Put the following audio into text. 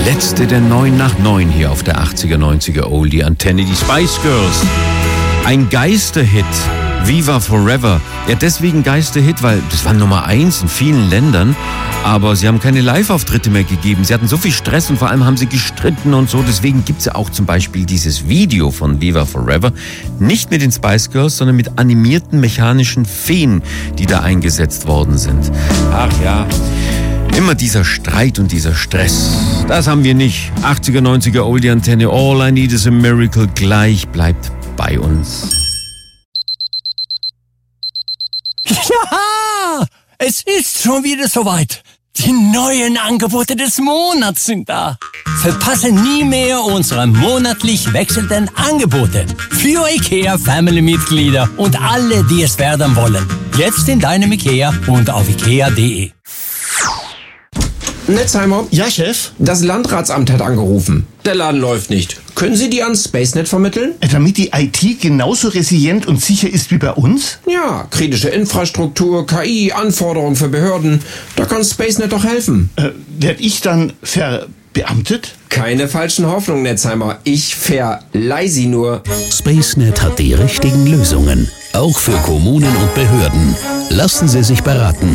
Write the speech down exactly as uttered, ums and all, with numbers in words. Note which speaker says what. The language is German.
Speaker 1: Letzte der neun nach neun hier auf der achtziger, neunziger Oldie Antenne, die Spice Girls. Ein Geisterhit, Viva Forever. Ja, deswegen Geisterhit, weil das war Nummer eins in vielen Ländern, aber sie haben keine Live-Auftritte mehr gegeben. Sie hatten so viel Stress und vor allem haben sie gestritten und so. Deswegen gibt's ja auch zum Beispiel dieses Video von Viva Forever. Nicht mit den Spice Girls, sondern mit animierten mechanischen Feen, die da eingesetzt worden sind. Ach ja, immer dieser Streit und dieser Stress. Das haben wir nicht. achtziger, neunziger Oldie Antenne, All I Need is a Miracle. Gleich bleibt bei uns.
Speaker 2: Ja, es ist schon wieder soweit. Die neuen Angebote des Monats sind da. Verpasse nie mehr unsere monatlich wechselnden Angebote für IKEA Family-Mitglieder und alle, die es werden wollen. Jetzt in deinem IKEA und auf ikea punkt de.
Speaker 3: Netzheimer?
Speaker 4: Ja, Chef?
Speaker 3: Das Landratsamt hat angerufen. Der Laden läuft nicht. Können Sie die an SpaceNet vermitteln?
Speaker 4: Damit die I T genauso resilient und sicher ist wie bei uns?
Speaker 3: Ja, kritische Infrastruktur, K I, Anforderungen für Behörden. Da kann SpaceNet doch helfen.
Speaker 4: Äh, werd ich dann verbeamtet?
Speaker 3: Keine falschen Hoffnungen, Netzheimer. Ich verleih sie nur.
Speaker 5: SpaceNet hat die richtigen Lösungen. Auch für Kommunen und Behörden. Lassen Sie sich beraten